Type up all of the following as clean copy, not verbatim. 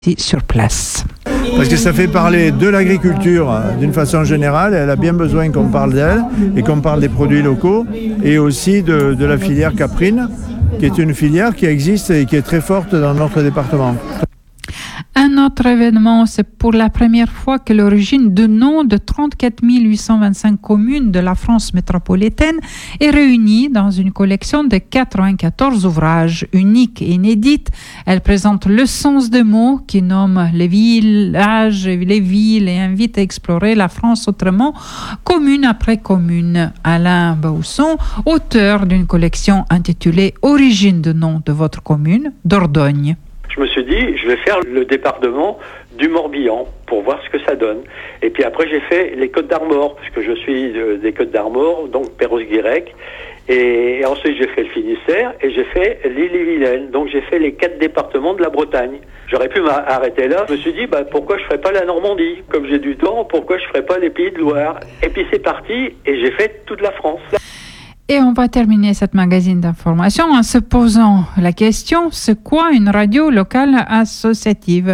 sur place. Parce que ça fait parler de l'agriculture d'une façon générale, elle a bien besoin qu'on parle d'elle et qu'on parle des produits locaux et aussi de la filière caprine, qui est une filière qui existe et qui est très forte dans notre département. Un autre événement, c'est pour la première fois que l'origine de nom de 34 825 communes de la France métropolitaine est réunie dans une collection de 94 ouvrages uniques et inédites. Elle présente le sens des mots qui nomment les villages, les villes et invite à explorer la France autrement, commune après commune. Alain Bausson, auteur d'une collection intitulée « Origine de nom de votre commune » Dordogne. Je me suis dit, je vais faire le département du Morbihan pour voir ce que ça donne. Et puis après, j'ai fait les Côtes d'Armor, parce que je suis des Côtes d'Armor, donc Perros-Guirec. Et ensuite, j'ai fait le Finistère et j'ai fait l'Ille-et-Vilaine. Donc, j'ai fait les 4 départements de la Bretagne. J'aurais pu m'arrêter là. Je me suis dit, pourquoi je ferais pas la Normandie? Comme j'ai du temps, pourquoi je ferais pas les Pays de Loire? Et puis, c'est parti et j'ai fait toute la France. Et on va terminer cette magazine d'information en se posant la question, c'est quoi une radio locale associative?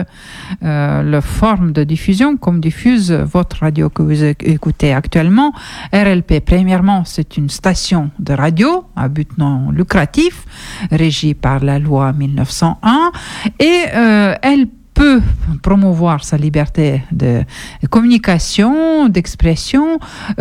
La forme de diffusion, comme diffuse votre radio que vous écoutez actuellement, RLP, premièrement, c'est une station de radio à but non lucratif, régie par la loi 1901, et elle peut promouvoir sa liberté de communication, d'expression,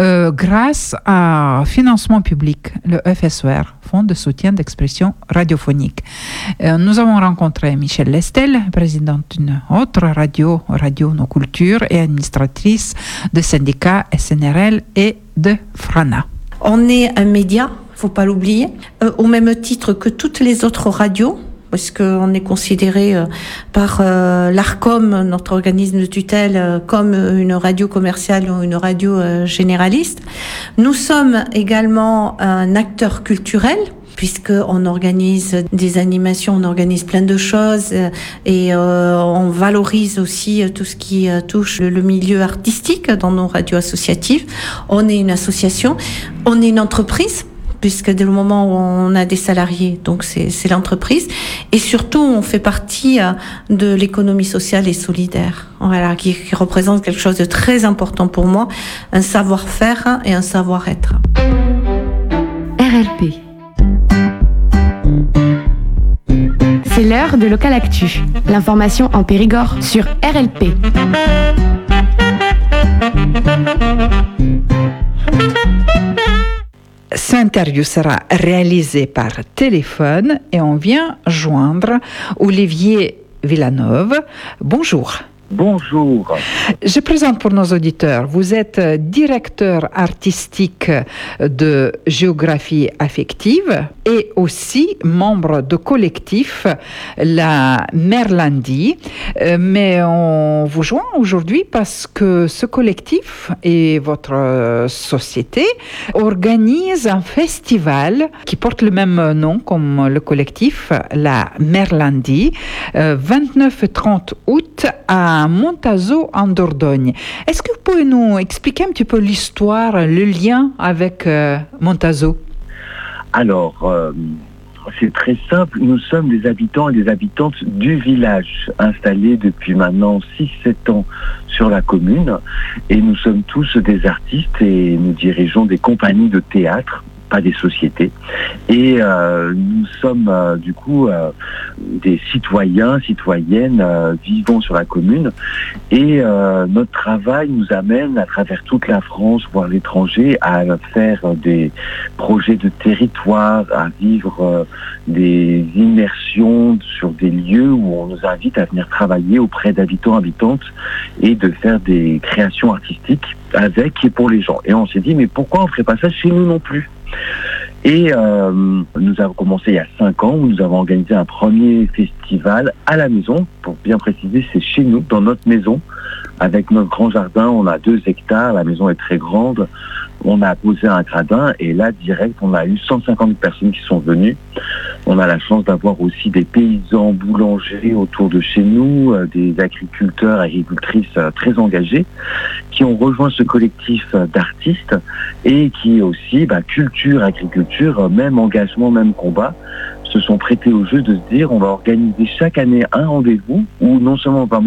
grâce à financement public, le FSOR, Fonds de soutien d'expression radiophonique. Nous avons rencontré Michèle Lestel, présidente d'une autre radio, Radio Nos Cultures, et administratrice de syndicats SNRL et de Frana. On est un média, faut pas l'oublier, au même titre que toutes les autres radios, parce qu'on est considéré par l'ARCOM, notre organisme de tutelle, comme une radio commerciale ou une radio généraliste. Nous sommes également un acteur culturel, puisqu'on organise des animations, on organise plein de choses et on valorise aussi tout ce qui touche le milieu artistique dans nos radios associatives. On est une association, on est une entreprise, puisque dès le moment où on a des salariés, donc c'est l'entreprise. Et surtout, on fait partie de l'économie sociale et solidaire, voilà, qui représente quelque chose de très important pour moi, un savoir-faire et un savoir-être. RLP. C'est l'heure de Local Actu. L'information en Périgord sur RLP. Cette interview sera réalisée par téléphone et on vient joindre Olivier Villanove. Bonjour. Bonjour. Je présente pour nos auditeurs, vous êtes directeur artistique de géographie affective et aussi membre de collectif La Merlandie. Mais on vous joint aujourd'hui parce que ce collectif et votre société organisent un festival qui porte le même nom comme le collectif, La Merlandie, 29 et 30 août à Montazo en Dordogne. Est-ce que vous pouvez nous expliquer un petit peu l'histoire, le lien avec Montazo? Alors, c'est très simple. Nous sommes des habitants et des habitantes du village, installés depuis maintenant 6-7 ans sur la commune. Et nous sommes tous des artistes et nous dirigeons des compagnies de théâtre, pas des sociétés. Et nous sommes du coup des citoyens, citoyennes vivant sur la commune. Et notre travail nous amène à travers toute la France, voire l'étranger, à faire des projets de territoire, à vivre des immersions sur des lieux où on nous invite à venir travailler auprès d'habitants, habitantes et de faire des créations artistiques avec et pour les gens. Et on s'est dit, mais pourquoi on ne ferait pas ça chez nous non plus ? Et nous avons commencé il y a 5 ans où nous avons organisé un premier festival à la maison. Pour bien préciser, c'est chez nous, dans notre maison, avec notre grand jardin. On a 2 hectares, la maison est très grande. On a posé un gradin et là, direct, on a eu 150 personnes qui sont venues. On a la chance d'avoir aussi des paysans boulangers autour de chez nous, des agriculteurs, agricultrices très engagés qui ont rejoint ce collectif d'artistes et qui aussi, culture, agriculture, même engagement, même combat, se sont prêtés au jeu de se dire on va organiser chaque année un rendez-vous où non seulement on va